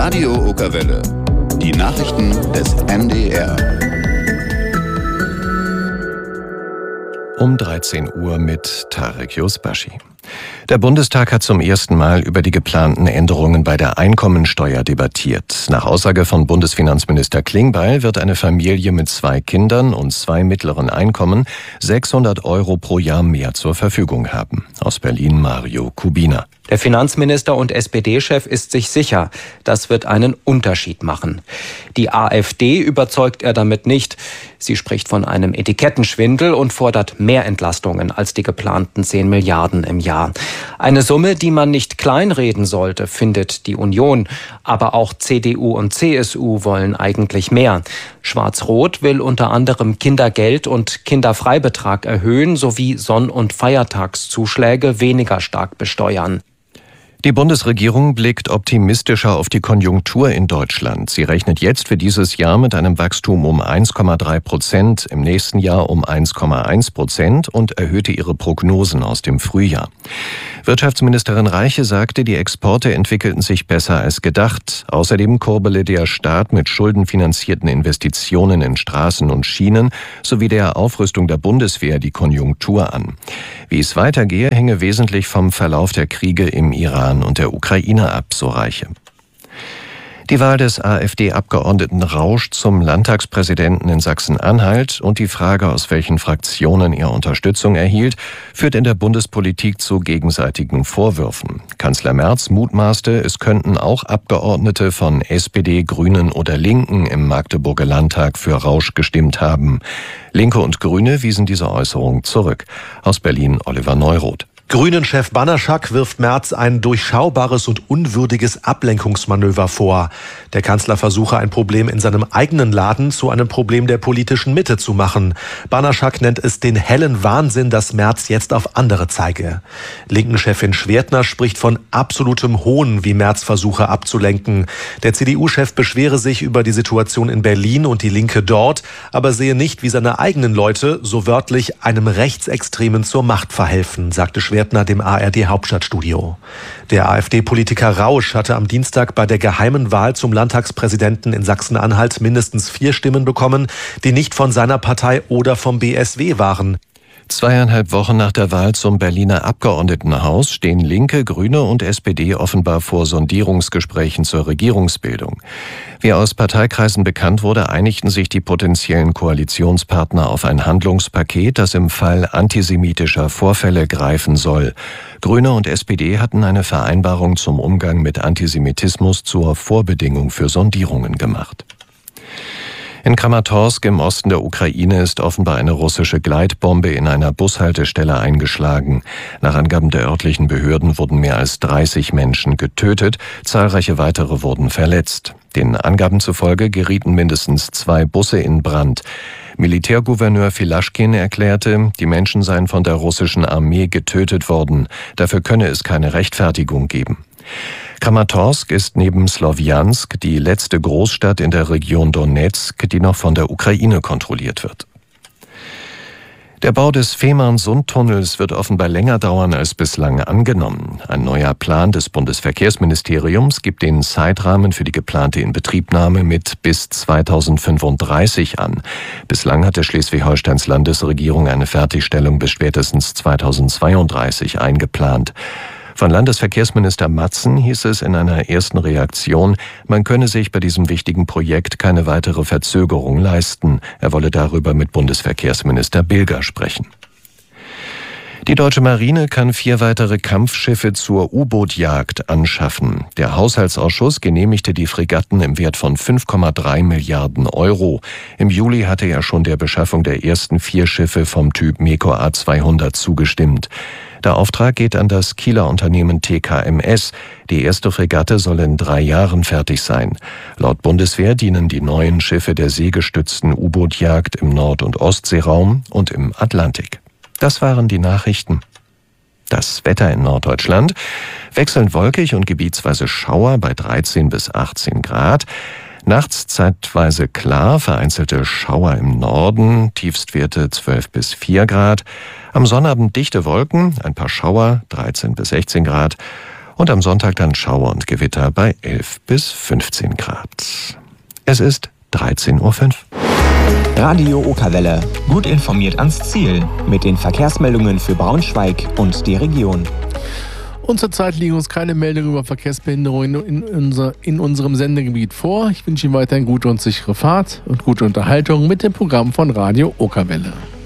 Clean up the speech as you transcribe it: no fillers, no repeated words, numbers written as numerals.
Radio Okerwelle. Die Nachrichten des NDR. Um 13 Uhr mit Tarek Yusbashi. Der Bundestag hat zum ersten Mal über die geplanten Änderungen bei der Einkommensteuer debattiert. Nach Aussage von Bundesfinanzminister Klingbeil wird eine Familie mit 2 Kindern und 2 mittleren Einkommen 600 € pro Jahr mehr zur Verfügung haben. Aus Berlin Mario Kubina. Der Finanzminister und SPD-Chef ist sich sicher, das wird einen Unterschied machen. Die AfD überzeugt er damit nicht. Sie spricht von einem Etikettenschwindel und fordert mehr Entlastungen als die geplanten 10 Milliarden im Jahr. Eine Summe, die man nicht kleinreden sollte, findet die Union. Aber auch CDU und CSU wollen eigentlich mehr. Schwarz-Rot will unter anderem Kindergeld und Kinderfreibetrag erhöhen sowie Sonn- und Feiertagszuschläge weniger stark besteuern. Die Bundesregierung blickt optimistischer auf die Konjunktur in Deutschland. Sie rechnet jetzt für dieses Jahr mit einem Wachstum um 1,3%, im nächsten Jahr um 1,1% und erhöhte ihre Prognosen aus dem Frühjahr. Wirtschaftsministerin Reiche sagte, die Exporte entwickelten sich besser als gedacht. Außerdem kurbele der Staat mit schuldenfinanzierten Investitionen in Straßen und Schienen sowie der Aufrüstung der Bundeswehr die Konjunktur an. Wie es weitergehe, hänge wesentlich vom Verlauf der Kriege im Iran und der Ukraine ab, so Reiche. Die Wahl des AfD-Abgeordneten Rausch zum Landtagspräsidenten in Sachsen-Anhalt und die Frage, aus welchen Fraktionen er Unterstützung erhielt, führt in der Bundespolitik zu gegenseitigen Vorwürfen. Kanzler Merz mutmaßte, es könnten auch Abgeordnete von SPD, Grünen oder Linken im Magdeburger Landtag für Rausch gestimmt haben. Linke und Grüne wiesen diese Äußerung zurück. Aus Berlin Oliver Neuroth. Grünen-Chef Banaschak wirft Merz ein durchschaubares und unwürdiges Ablenkungsmanöver vor. Der Kanzler versuche, ein Problem in seinem eigenen Laden zu einem Problem der politischen Mitte zu machen. Banaschak nennt es den hellen Wahnsinn, dass Merz jetzt auf andere zeige. Linken-Chefin Schwertner spricht von absolutem Hohn, wie Merz versuche abzulenken. Der CDU-Chef beschwere sich über die Situation in Berlin und die Linke dort, aber sehe nicht, wie seine eigenen Leute, so wörtlich, einem Rechtsextremen zur Macht verhelfen, sagte Schwertner dem ARD-Hauptstadtstudio. Der AfD-Politiker Rausch hatte am Dienstag bei der geheimen Wahl zum Landtagspräsidenten in Sachsen-Anhalt mindestens 4 Stimmen bekommen, die nicht von seiner Partei oder vom BSW waren. 2,5 Wochen nach der Wahl zum Berliner Abgeordnetenhaus stehen Linke, Grüne und SPD offenbar vor Sondierungsgesprächen zur Regierungsbildung. Wie aus Parteikreisen bekannt wurde, einigten sich die potenziellen Koalitionspartner auf ein Handlungspaket, das im Fall antisemitischer Vorfälle greifen soll. Grüne und SPD hatten eine Vereinbarung zum Umgang mit Antisemitismus zur Vorbedingung für Sondierungen gemacht. In Kramatorsk im Osten der Ukraine ist offenbar eine russische Gleitbombe in einer Bushaltestelle eingeschlagen. Nach Angaben der örtlichen Behörden wurden mehr als 30 Menschen getötet, zahlreiche weitere wurden verletzt. Den Angaben zufolge gerieten mindestens 2 Busse in Brand. Militärgouverneur Filaschkin erklärte, die Menschen seien von der russischen Armee getötet worden. Dafür könne es keine Rechtfertigung geben. Kramatorsk ist neben Slowjansk die letzte Großstadt in der Region Donezk, die noch von der Ukraine kontrolliert wird. Der Bau des Fehmarn-Sund-Tunnels wird offenbar länger dauern als bislang angenommen. Ein neuer Plan des Bundesverkehrsministeriums gibt den Zeitrahmen für die geplante Inbetriebnahme mit bis 2035 an. Bislang hatte Schleswig-Holsteins Landesregierung eine Fertigstellung bis spätestens 2032 eingeplant. Von Landesverkehrsminister Matzen hieß es in einer ersten Reaktion, man könne sich bei diesem wichtigen Projekt keine weitere Verzögerung leisten. Er wolle darüber mit Bundesverkehrsminister Bilger sprechen. Die deutsche Marine kann 4 weitere Kampfschiffe zur U-Boot-Jagd anschaffen. Der Haushaltsausschuss genehmigte die Fregatten im Wert von 5,3 Milliarden €. Im Juli hatte er schon der Beschaffung der ersten 4 Schiffe vom Typ MEKO A200 zugestimmt. Der Auftrag geht an das Kieler Unternehmen TKMS. Die erste Fregatte soll in 3 Jahren fertig sein. Laut Bundeswehr dienen die neuen Schiffe der seegestützten U-Boot-Jagd im Nord- und Ostseeraum und im Atlantik. Das waren die Nachrichten. Das Wetter in Norddeutschland: wechselnd wolkig und gebietsweise Schauer bei 13 bis 18 Grad. Nachts zeitweise klar, vereinzelte Schauer im Norden, Tiefstwerte 12 bis 4 Grad. Am Sonnabend dichte Wolken, ein paar Schauer, 13 bis 16 Grad. Und am Sonntag dann Schauer und Gewitter bei 11 bis 15 Grad. Es ist 13:05 Uhr. Radio Okerwelle. Gut informiert ans Ziel. Mit den Verkehrsmeldungen für Braunschweig und die Region. Und zurzeit liegen uns keine Meldungen über Verkehrsbehinderungen in unserem Sendegebiet vor. Ich wünsche Ihnen weiterhin gute und sichere Fahrt und gute Unterhaltung mit dem Programm von Radio Okerwelle.